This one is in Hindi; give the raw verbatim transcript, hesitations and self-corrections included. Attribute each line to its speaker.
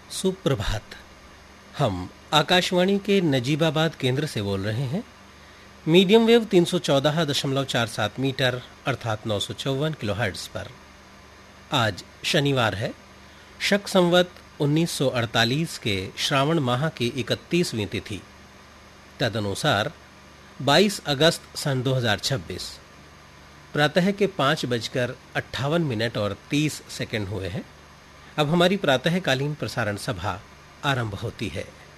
Speaker 1: सुप्रभात। हम आकाशवाणी के नजीबाबाद केंद्र से बोल रहे हैं। मीडियम वेव तीन सौ चौदह दशमलव चार सात मीटर अर्थात नौ सौ चौवन किलो हर्ट्ज पर। आज शनिवार है, शक संवत उन्नीस सौ अड़तालीस के श्रावण माह की इकतीसवीं तिथि, तदनुसार बाईस अगस्त सन दो हजार छब्बीस। प्रातः के पाँच बजकर अट्ठावन मिनट और तीस सेकंड हुए हैं। अब हमारी प्रातःकालीन प्रसारण सभा आरंभ होती है।